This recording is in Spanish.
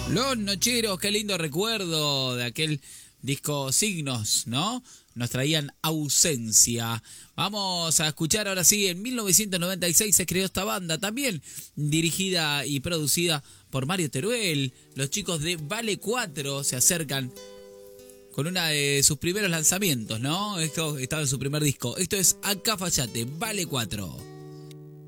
Los Nocheros, qué lindo recuerdo de aquel disco Signos, ¿no? Nos traían Ausencia. Vamos a escuchar ahora sí, en 1996 se creó esta banda, también dirigida y producida por Mario Teruel. Los chicos de Vale 4 se acercan con uno de sus primeros lanzamientos, ¿no? Esto estaba en su primer disco. Esto es Acá Fallate, Vale 4.